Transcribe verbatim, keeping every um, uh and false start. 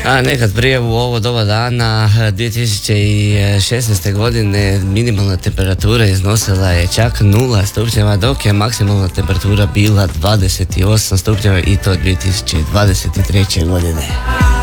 A nekad prije u ovo doba dana dvije tisuće šesnaeste. godine minimalna temperatura iznosila je čak nula stupnjeva, dok je maksimalna temperatura bila dvadeset osam stupnjeva i to dvije tisuće dvadeset treće. godine.